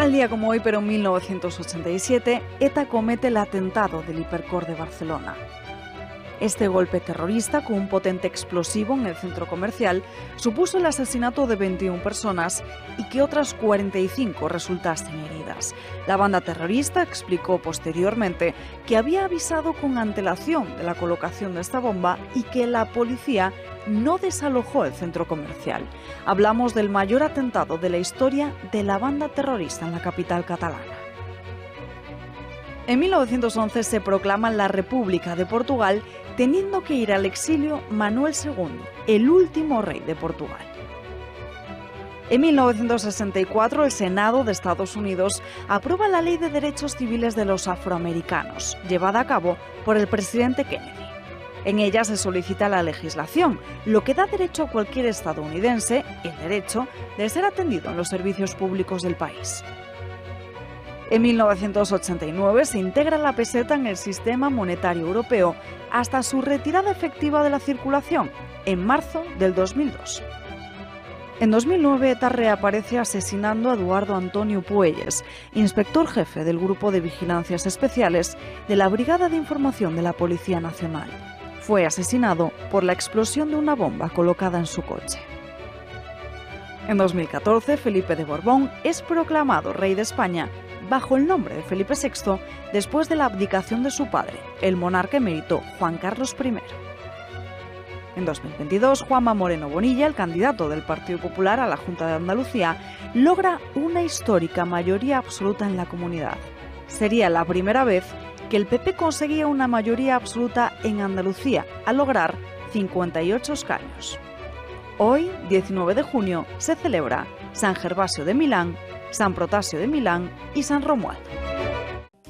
Tal día como hoy, pero en 1987, ETA comete el atentado del Hipercor de Barcelona. Este golpe terrorista, con un potente explosivo en el centro comercial, supuso el asesinato de 21 personas y que otras 45 resultasen heridas. La banda terrorista explicó posteriormente que había avisado con antelación de la colocación de esta bomba y que la policía no desalojó el centro comercial. Hablamos del mayor atentado de la historia de la banda terrorista en la capital catalana. En 1911 se proclama la República de Portugal, teniendo que ir al exilio Manuel II, el último rey de Portugal. En 1964, el Senado de Estados Unidos aprueba la Ley de Derechos Civiles de los Afroamericanos, llevada a cabo por el presidente Kennedy. En ella se solicita la legislación, lo que da derecho a cualquier estadounidense el derecho de ser atendido en los servicios públicos del país. En 1989 se integra la peseta en el sistema monetario europeo hasta su retirada efectiva de la circulación, en marzo del 2002. En 2009, ETA reaparece asesinando a Eduardo Antonio Puelles, inspector jefe del Grupo de Vigilancias Especiales de la Brigada de Información de la Policía Nacional. Fue asesinado por la explosión de una bomba colocada en su coche. En 2014, Felipe de Borbón es proclamado rey de España bajo el nombre de Felipe VI después de la abdicación de su padre, el monarca emérito Juan Carlos I. En 2022, Juanma Moreno Bonilla, el candidato del Partido Popular a la Junta de Andalucía, logra una histórica mayoría absoluta en la comunidad. Sería la primera vez que el PP conseguía una mayoría absoluta en Andalucía, al lograr 58 escaños. Hoy, 19 de junio, se celebra San Gervasio de Milán, San Protasio de Milán y San Romualdo.